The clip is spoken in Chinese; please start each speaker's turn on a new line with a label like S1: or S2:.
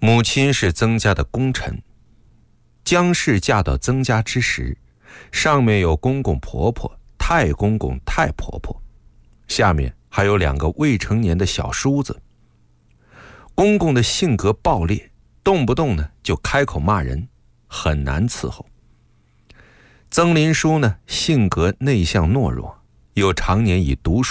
S1: 母亲是曾家的功臣，姜氏嫁到曾家之时，上面有公公婆婆、太公公、太婆婆，下面还有2个未成年的小叔子。公公的性格暴烈，动不动呢就开口骂人，很难伺候。曾林叔呢性格内向懦弱，又常年以读书